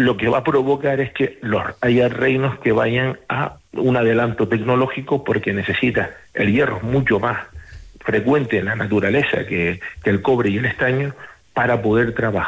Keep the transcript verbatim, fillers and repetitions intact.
lo que va a provocar es que los, haya reinos que vayan a un adelanto tecnológico porque necesita el hierro es mucho más frecuente en la naturaleza que, que el cobre y el estaño para poder trabajar.